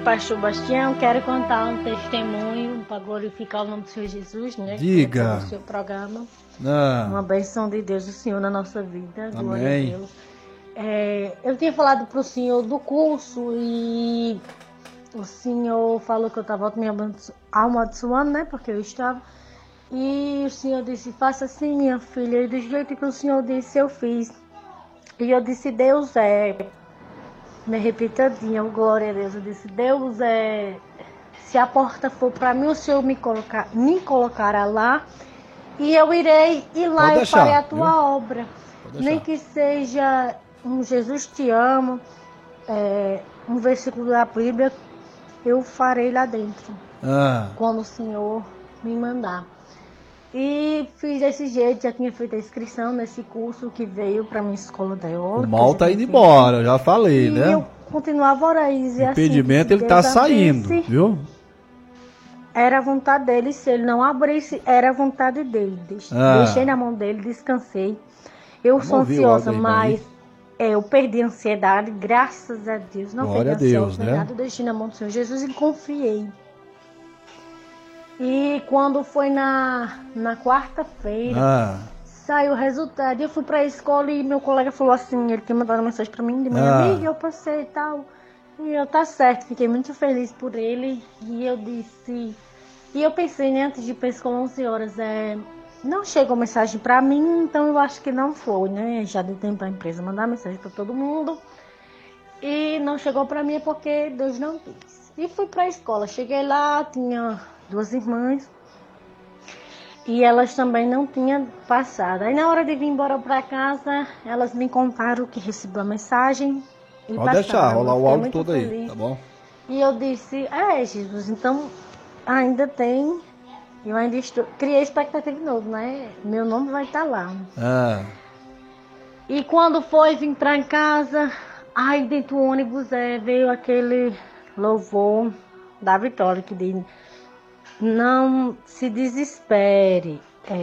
pastor Bastião. Quero contar um testemunho para glorificar o nome do Senhor Jesus, né? Diga. No seu programa. Ah. Uma bênção de Deus, do Senhor, na nossa vida. Amém. Glória a Deus. Eu tinha falado para o Senhor do curso e o Senhor falou que eu estava me amaldiçoando, né? Porque eu estava. E o Senhor disse, faça assim, minha filha. E do jeito que o Senhor disse, eu fiz. E eu disse, Deus me repetidinha, glória a Deus. Eu disse, Deus se a porta for para mim, o Senhor me colocará lá. E eu irei ir lá, eu farei a tua obra. Nem que seja um Jesus te amo, um versículo da Bíblia, eu farei lá dentro. Quando o Senhor me mandar. E fiz desse jeito, já tinha feito a inscrição nesse curso que veio para minha escola da Eólica. O mal tá indo embora, eu já falei, né? E eu continuava a orar e dizer assim, impedimento ele tá saindo, viu? Era a vontade dele, se ele não abrisse, era a vontade dele. Deixei na mão dele, descansei. Eu sou ansiosa, mas eu perdi a ansiedade, graças a Deus. Não Glória perdi a ansiedade, né? Eu deixei na mão do Senhor Jesus e confiei. E quando foi na quarta-feira, saiu o resultado. Eu fui para a escola e meu colega falou assim, ele tinha mandado uma mensagem para mim de minha amiga, eu passei e tal. E eu, tá certo, fiquei muito feliz por ele. E eu disse... E eu pensei, né, antes de ir para a escola 11 horas, não chegou mensagem para mim, então eu acho que não foi, né? Já deu tempo para a empresa mandar mensagem para todo mundo. E não chegou para mim porque Deus não quis. E fui para a escola. Cheguei lá, tinha 2 irmãs. E elas também não tinham passado. Aí na hora de vir embora para casa, elas me contaram que recebeu a mensagem. E pode deixar, rolar o áudio todo aí, tá bom? E eu disse, Jesus, então ainda tem, eu ainda criei expectativa de novo, né? Meu nome vai estar lá. E quando foi vir para casa, aí dentro do ônibus veio aquele louvor da Vitória que diz, não se desespere.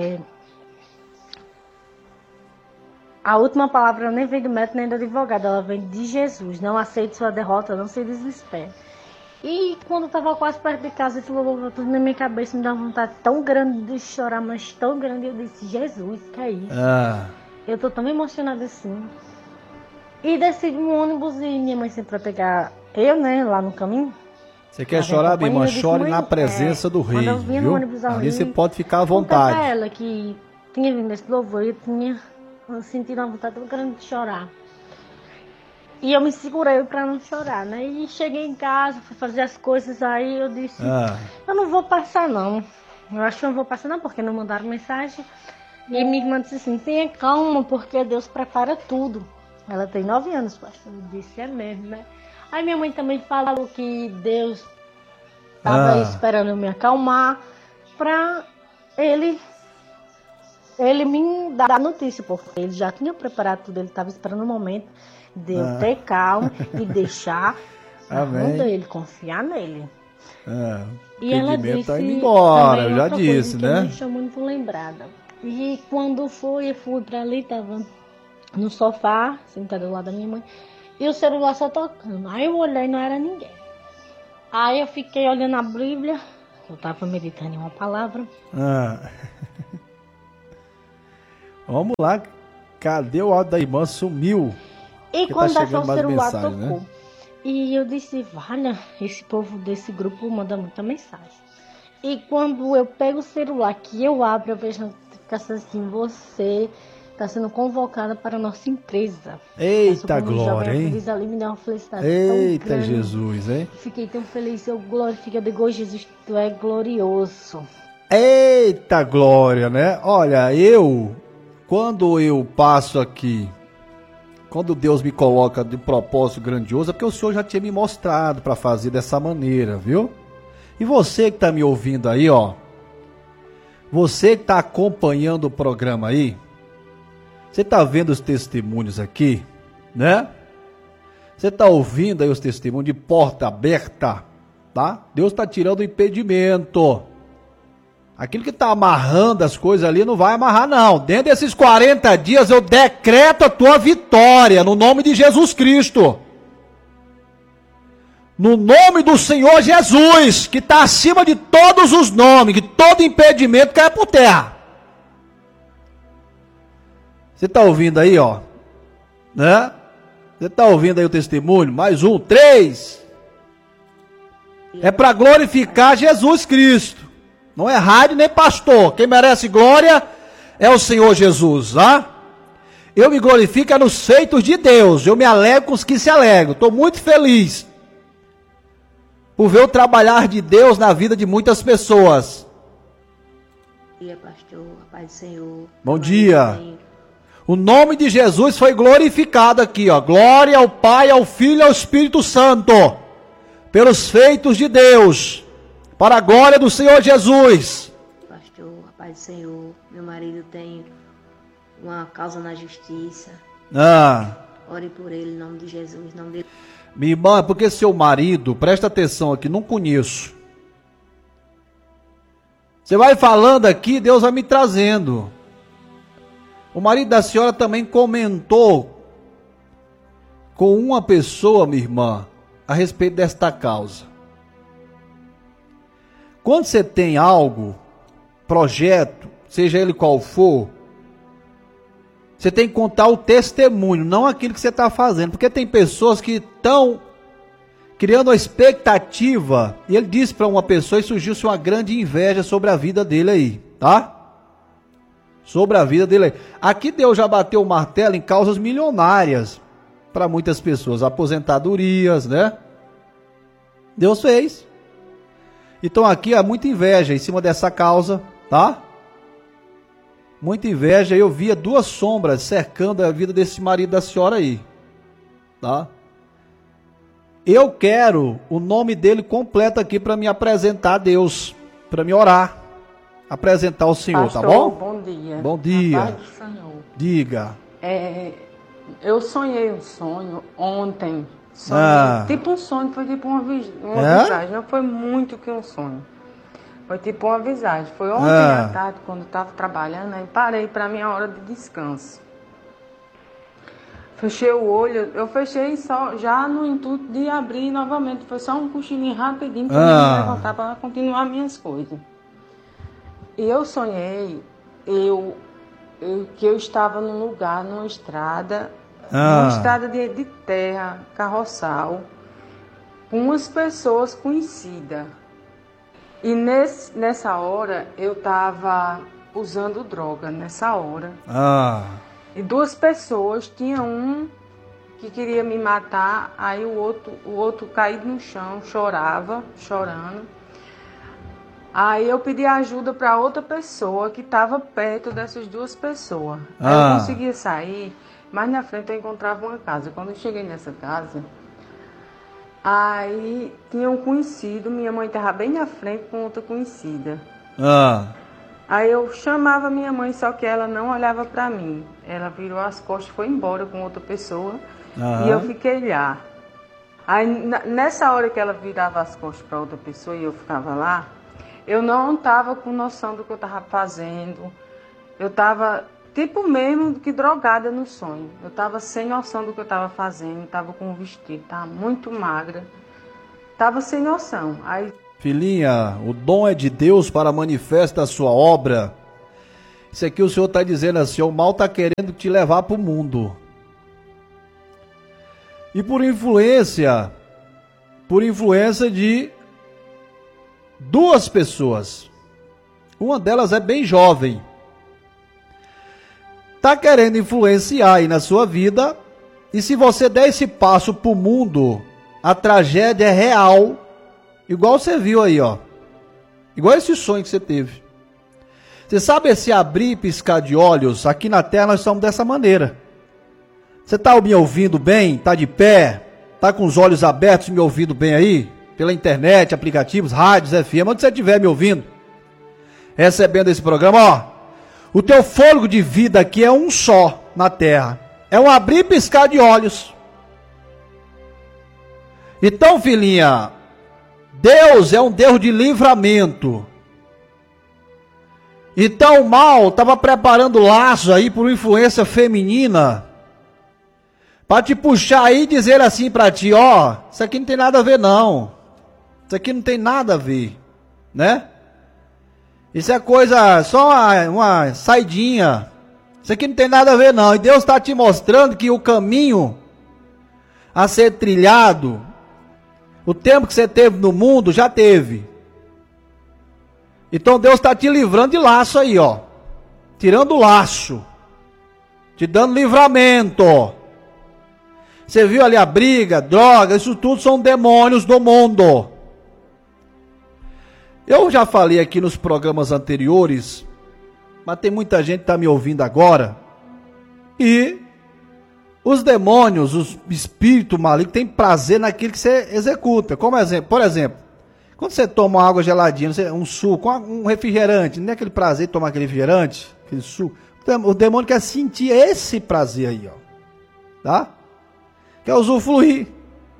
A última palavra nem vem do médico nem do advogado, ela vem de Jesus. Não aceite sua derrota, não se desespere. E quando eu estava quase perto de casa, esse louvor tudo na minha cabeça, me dá uma vontade tão grande de chorar, mas tão grande. Eu disse, Jesus, que é isso? Eu tô tão emocionada assim. E desci no ônibus e minha mãe sempre vai pegar eu, né, lá no caminho. Você quer chorar, minha irmã? Chore na presença do Rei, viu? Ali você pode ficar à vontade. Pra ela que tinha vindo esse louvor, eu tinha sentido uma vontade tão grande de chorar. E eu me segurei para não chorar, né? E cheguei em casa, fui fazer as coisas, aí eu disse, eu não vou passar não. Eu acho que eu não vou passar não, porque não mandaram mensagem. E minha irmã disse assim, tenha calma, porque Deus prepara tudo. Ela tem 9 anos, pastor. Eu disse, é mesmo, né? Aí minha mãe também falou que Deus estava esperando eu me acalmar para ele me dar a notícia, porque ele já tinha preparado tudo, ele estava esperando o momento de eu ter calma e deixar a mão dele, confiar nele. E ela disse, tá indo embora, eu já disse, né? Eu me deixou muito lembrada. E quando eu fui para ali, estava no sofá, sentada do lado da minha mãe, e o celular só tocando. Aí eu olhei e não era ninguém. Aí eu fiquei olhando a Bíblia, eu estava meditando em uma palavra. Vamos lá, cadê o áudio da irmã? Sumiu. E quando tá achou o celular, tocou. Né? E eu disse, valha, esse povo desse grupo manda muita mensagem. E quando eu pego o celular, que eu abro, eu vejo a notificação assim, você está sendo convocada para a nossa empresa. Eita glória, hein? Ali, me deu uma felicidade. Eita Jesus, hein? Fiquei tão feliz, eu glorifico, eu digo, Jesus, tu é glorioso. Eita glória, né? Olha, quando eu passo aqui, quando Deus me coloca de propósito grandioso, é porque o Senhor já tinha me mostrado para fazer dessa maneira, viu? E você que está me ouvindo aí, ó, você que está acompanhando o programa aí, você está vendo os testemunhos aqui, né? Você está ouvindo aí os testemunhos de porta aberta, tá? Deus está tirando o impedimento. Aquilo que está amarrando as coisas ali não vai amarrar não. Dentro desses 40 dias eu decreto a tua vitória no nome de Jesus Cristo. No nome do Senhor Jesus, que está acima de todos os nomes, que todo impedimento cai por terra. Você está ouvindo aí, ó? Né? Você está ouvindo aí o testemunho? Mais um, 3. É para glorificar Jesus Cristo. Não é rádio nem pastor. Quem merece glória é o Senhor Jesus, tá? Eu me glorifico nos feitos de Deus. Eu me alegro com os que se alegram. Estou muito feliz por ver o trabalhar de Deus na vida de muitas pessoas. Bom dia, pastor. A paz do Senhor. Bom dia. O nome de Jesus foi glorificado aqui, ó. Glória ao Pai, ao Filho e ao Espírito Santo. Pelos feitos de Deus. Para a glória do Senhor Jesus. Pastor, a paz do Senhor. Meu marido tem uma causa na justiça. Ore por ele, em nome de Jesus. Em nome de... Minha irmã, é porque seu marido, presta atenção aqui, não conheço. Você vai falando aqui, Deus vai me trazendo. O marido da senhora também comentou com uma pessoa, minha irmã, a respeito desta causa. Quando você tem algo, projeto, seja ele qual for, você tem que contar o testemunho, não aquilo que você está fazendo. Porque tem pessoas que estão criando uma expectativa. E ele disse para uma pessoa e surgiu-se uma grande inveja sobre a vida dele aí, tá? Sobre a vida dele aí. Aqui Deus já bateu o martelo em causas milionárias para muitas pessoas. Aposentadorias, né? Deus fez. Então aqui há muita inveja em cima dessa causa, tá? Muita inveja. Eu via duas sombras cercando a vida desse marido da senhora aí, tá? Eu quero o nome dele completo aqui para me apresentar a Deus, para me orar, apresentar ao Senhor, pastor, tá bom? Bom dia. Bom dia. A paz do Senhor. Diga. Eu sonhei um sonho ontem. Sonhei, tipo um sonho, foi tipo uma visagem. Não foi muito que um sonho. Foi tipo uma visagem. Foi ontem à tarde, quando eu estava trabalhando, aí parei para a minha hora de descanso. Fechei o olho, eu fechei só já no intuito de abrir novamente. Foi só um cochilinho rapidinho para me levantar para continuar minhas coisas. E eu sonhei que eu estava num lugar, numa estrada de terra, carroçal, com umas pessoas conhecidas. E nessa hora eu estava usando droga, nessa hora. E duas pessoas, tinha um que queria me matar, aí o outro caído no chão, chorando. Aí eu pedi ajuda para outra pessoa que estava perto dessas duas pessoas. Aí eu conseguia sair, mas na frente eu encontrava uma casa. Quando eu cheguei nessa casa, aí tinha um conhecido, minha mãe estava bem na frente com outra conhecida. Aí eu chamava minha mãe, só que ela não olhava para mim. Ela virou as costas e foi embora com outra pessoa. E eu fiquei lá. Aí nessa hora que ela virava as costas para outra pessoa e eu ficava lá, eu não estava com noção do que eu estava fazendo. Eu estava tipo mesmo que drogada no sonho. Eu estava sem noção do que eu estava fazendo. Estava com um vestido, estava muito magra. Estava sem noção. Aí... Filhinha, o dom é de Deus para manifestar a sua obra. Isso aqui o Senhor está dizendo assim, o mal está querendo te levar para o mundo. E por influência de duas pessoas. Uma delas é bem jovem. Está querendo influenciar aí na sua vida. E se você der esse passo para o mundo, a tragédia é real. Igual você viu aí, ó. Igual esse sonho que você teve. Você sabe esse abrir e piscar de olhos? Aqui na Terra nós estamos dessa maneira. Você está me ouvindo bem? Está de pé? Está com os olhos abertos me ouvindo bem aí? Pela internet, aplicativos, rádios, FM, onde você estiver me ouvindo. Recebendo esse programa, ó. O teu fôlego de vida aqui é um só na Terra. É um abrir e piscar de olhos. Então, filhinha... Deus é um Deus de livramento. Então o mal estava preparando laços aí por influência feminina Para te puxar aí e dizer assim para ti, ó, isso aqui não tem nada a ver não. Isso aqui não tem nada a ver, né? Isso é coisa, só uma saidinha. Isso aqui não tem nada a ver não. E Deus está te mostrando que o caminho a ser trilhado, o tempo que você teve no mundo, já teve. Então Deus está te livrando de laço aí, ó. Tirando o laço. Te dando livramento. Você viu ali a briga, droga, isso tudo são demônios do mundo. Eu já falei aqui nos programas anteriores, mas tem muita gente que está me ouvindo agora. E os demônios, os espíritos malignos, têm prazer naquilo que você executa. Como exemplo, por exemplo, quando você toma uma água geladinha, um suco, um refrigerante, não é aquele prazer de tomar aquele refrigerante, aquele suco. O demônio quer sentir esse prazer aí, ó. Tá? Quer usufruir.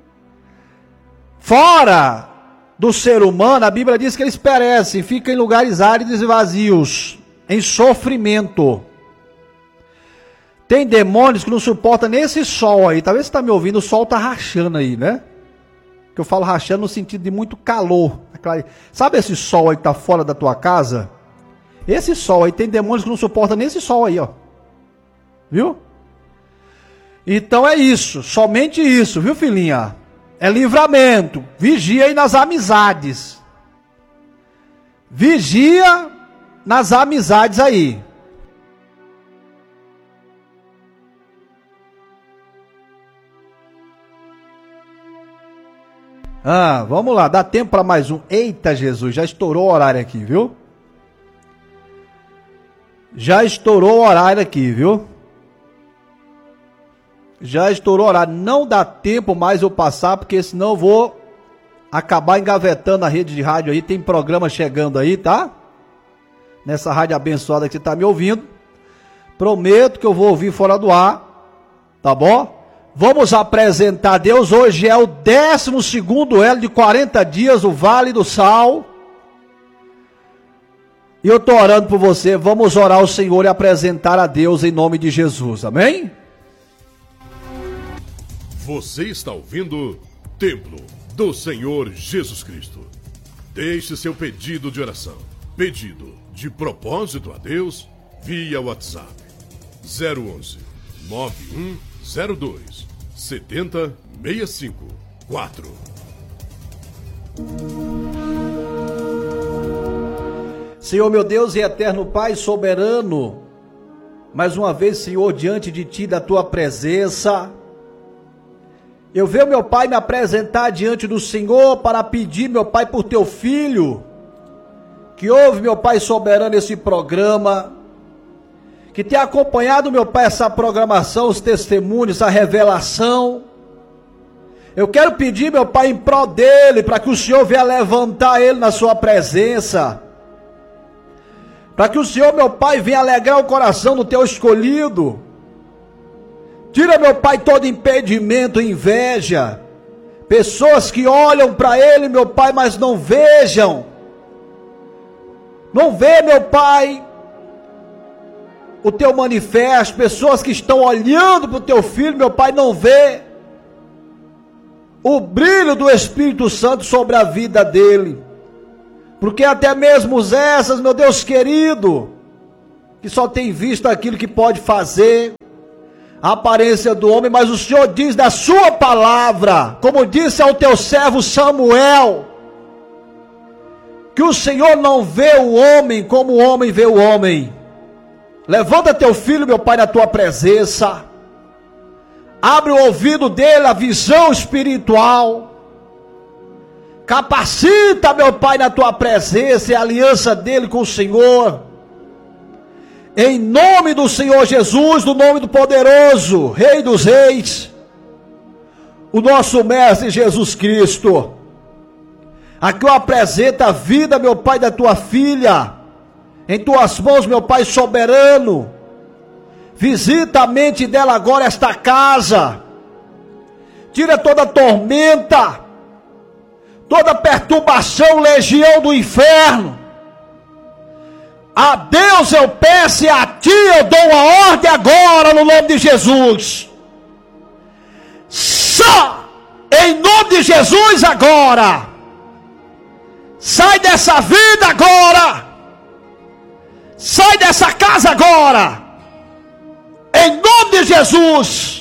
Fora do ser humano, a Bíblia diz que eles perecem, ficam em lugares áridos e vazios, em sofrimento. Tem demônios que não suportam nesse sol aí. Talvez você está me ouvindo, o sol está rachando aí, né? Que eu falo rachando no sentido de muito calor. Sabe esse sol aí que está fora da tua casa? Esse sol aí, tem demônios que não suportam nesse sol aí, ó. Viu? Então é isso, somente isso, viu, filhinha? É livramento. Vigia aí nas amizades. Vigia nas amizades aí. Vamos lá, dá tempo para mais um. Eita Jesus, já estourou o horário aqui, viu? Já estourou o horário aqui, viu? Já estourou o horário. Não dá tempo mais eu passar, porque senão eu vou acabar engavetando a rede de rádio aí. Tem programa chegando aí, tá? Nessa rádio abençoada que você tá me ouvindo. Prometo que eu vou ouvir fora do ar, tá bom? Vamos apresentar a Deus. Hoje é o 12º elo de 40 dias, o Vale do Sal. E eu estou orando por você. Vamos orar ao Senhor e apresentar a Deus em nome de Jesus. Amém? Você está ouvindo Templo do Senhor Jesus Cristo. Deixe seu pedido de oração, pedido de propósito a Deus, via WhatsApp 011 9102 70654. Senhor meu Deus e eterno Pai soberano, mais uma vez, Senhor, diante de Ti, da Tua presença, eu venho, meu Pai, me apresentar diante do Senhor para pedir, meu Pai, por Teu Filho, que ouve, meu Pai soberano, esse programa, que tem acompanhado, meu Pai, essa programação, os testemunhos, a revelação. Eu quero pedir, meu Pai, em prol dele, para que o Senhor venha levantar ele na sua presença, para que o Senhor, meu Pai, venha alegrar o coração do Teu escolhido. Tira, meu Pai, todo impedimento, inveja, pessoas que olham para ele, meu Pai, mas não vejam, não vê, meu Pai, o Teu manifesto, pessoas que estão olhando para o Teu Filho, meu Pai, não vê o brilho do Espírito Santo sobre a vida dele, porque até mesmo essas, meu Deus querido, que só tem visto aquilo que pode fazer, a aparência do homem, mas o Senhor diz da sua palavra, como disse ao Teu servo Samuel, que o Senhor não vê o homem como o homem vê o homem. Levanta Teu Filho, meu Pai, na Tua presença, abre o ouvido dele, a visão espiritual, capacita, meu Pai, na Tua presença e a aliança dele com o Senhor, em nome do Senhor Jesus, no nome do poderoso Rei dos Reis, o nosso Mestre Jesus Cristo. Aqui eu apresento a vida, meu Pai, da Tua filha, em Tuas mãos, meu Pai soberano. Visita a mente dela agora, esta casa, tira toda tormenta, toda perturbação, legião do inferno. A Deus eu peço e a Ti eu dou uma ordem agora no nome de Jesus. Em nome de Jesus agora. Sai dessa vida agora. Sai dessa casa agora. Em nome de Jesus.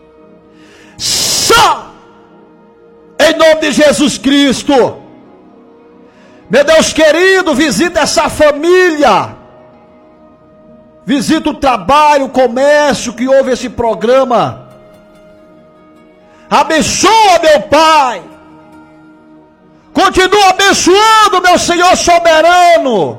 Em nome de Jesus Cristo. Meu Deus querido, visita essa família. Visita o trabalho, o comércio que ouve esse programa. Abençoa, meu Pai. Continua abençoando, meu Senhor soberano.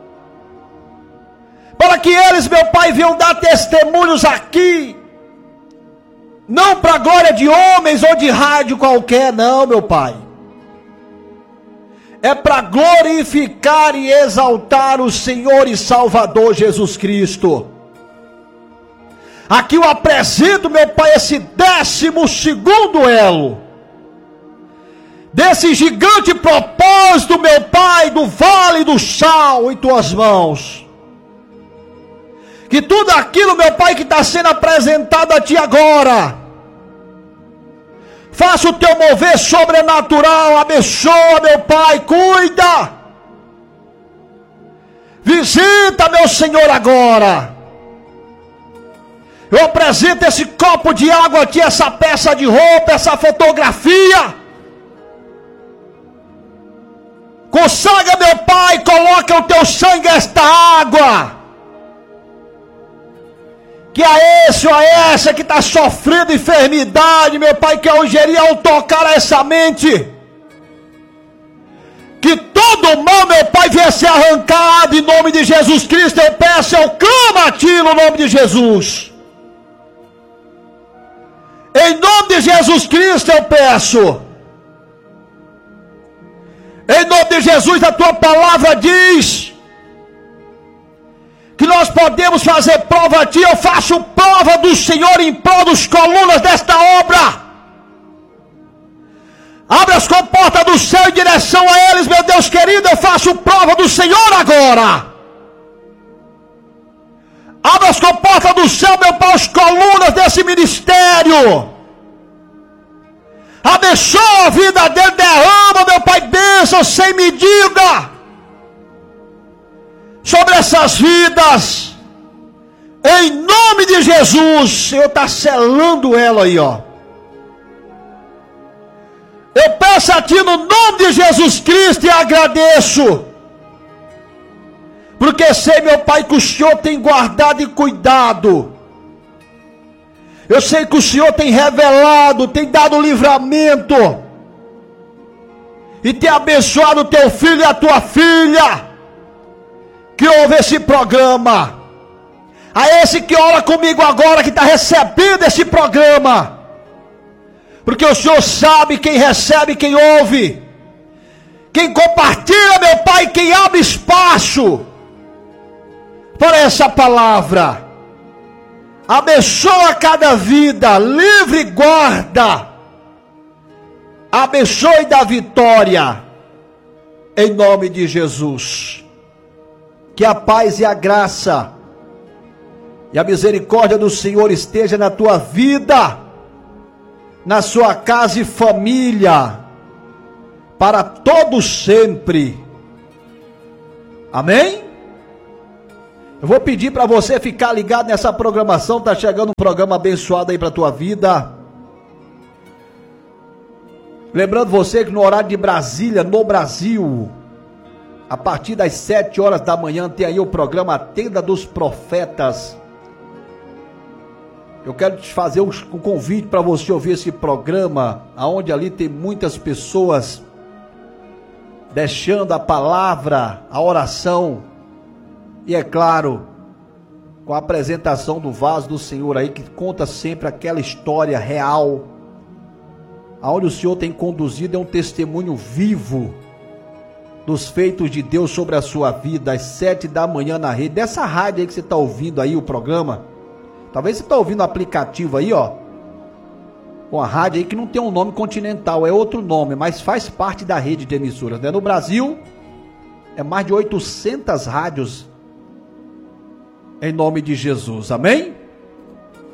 Para que eles, meu Pai, venham dar testemunhos aqui. Não para a glória de homens ou de rádio qualquer, não, meu Pai. É para glorificar e exaltar o Senhor e Salvador Jesus Cristo. Aqui eu apresento, meu Pai, esse 12º elo desse gigante propósito, meu Pai, do Vale do Sal em tuas mãos. Que tudo aquilo, meu Pai, que está sendo apresentado a Ti agora, faça o Teu mover sobrenatural. Abençoa, meu Pai, cuida. Visita, meu Senhor, agora. Eu apresento esse copo de água aqui, essa peça de roupa, essa fotografia. Consagra, meu Pai, coloca o Teu sangue nesta água. Que a esse ou a essa que está sofrendo enfermidade, meu Pai, que ao ingerir, ao tocar essa mente, que todo mal, meu Pai, venha ser arrancado em nome de Jesus Cristo. Eu peço, eu clamo a Ti no nome de Jesus. Em nome de Jesus Cristo eu peço. Em nome de Jesus, a Tua palavra diz que nós podemos fazer prova a Ti. Eu faço prova do Senhor em prol dos colunas desta obra. Abre as comportas do céu em direção a eles, meu Deus querido. Eu faço prova do Senhor agora. Abra as comportas do céu, meu Pai, as colunas desse ministério. Abençoa a vida dele, derrama, meu Pai, bênção sem medida sobre essas vidas. Em nome de Jesus, o Senhor está selando ela aí, ó. Eu peço a Ti no nome de Jesus Cristo e agradeço. Porque sei, meu Pai, que o Senhor tem guardado e cuidado. Eu sei que o Senhor tem revelado, tem dado livramento. E tem abençoado o Teu filho e a Tua filha, que ouve esse programa. A esse que ora comigo agora, que está recebendo esse programa. Porque o Senhor sabe quem recebe, quem ouve. Quem compartilha, meu Pai, quem abre espaço para essa palavra. Abençoa cada vida, livre e guarda. Abençoe e dá vitória. Em nome de Jesus. Que a paz e a graça e a misericórdia do Senhor esteja na tua vida, na sua casa e família, para todos sempre. Amém? Eu vou pedir para você ficar ligado nessa programação. Tá chegando um programa abençoado aí para tua vida. Lembrando você que no horário de Brasília, no Brasil, a partir das 7 horas da manhã, tem aí o programa Tenda dos Profetas. Eu quero te fazer um convite para você ouvir esse programa, aonde ali tem muitas pessoas deixando a palavra, a oração, e é claro, com a apresentação do vaso do Senhor aí, que conta sempre aquela história real, aonde o Senhor tem conduzido, é um testemunho vivo dos feitos de Deus sobre a sua vida, às 7 da manhã na rede, dessa rádio aí que você está ouvindo aí o programa. Talvez você está ouvindo o aplicativo aí, ó, com a rádio aí que não tem um nome Continental, é outro nome, mas faz parte da rede de emissoras, né? No Brasil, é mais de 800 rádios, em nome de Jesus, amém?